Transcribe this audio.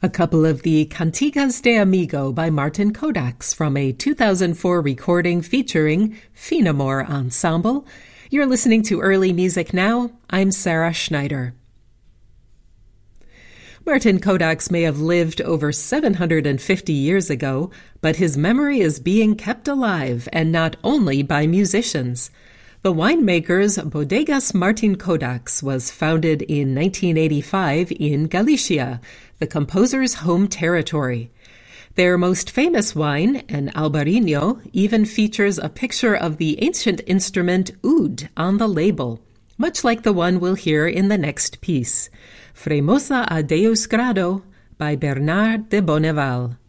A couple of the Cantigas de Amigo by Martin Kodaks from a 2004 recording featuring Finamore Ensemble. You're listening to Early Music Now. I'm Sarah Schneider. Martin Kodaks may have lived over 750 years ago, but his memory is being kept alive, and not only by musicians. The winemaker's Bodegas Martin Kodaks was founded in 1985 in Galicia, the composer's home territory. Their most famous wine, an Albarino, even features a picture of the ancient instrument oud on the label, much like the one we'll hear in the next piece, Fremosa a Deus Grado by Bernard de Bonneval.